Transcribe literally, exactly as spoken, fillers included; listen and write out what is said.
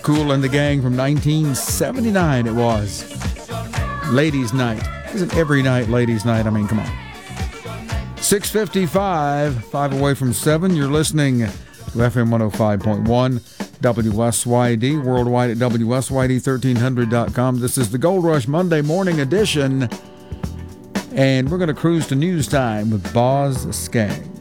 Kool and the Gang from nineteen seventy-nine it was. Ladies' Night. Isn't every night ladies' night? I mean, come on. six fifty-five, five away from seven. You're listening to F M one oh five point one, W S Y D, worldwide at W S Y D thirteen hundred dot com. This is the Gold Rush Monday morning edition, and we're going to cruise to news time with Boz Skaggs.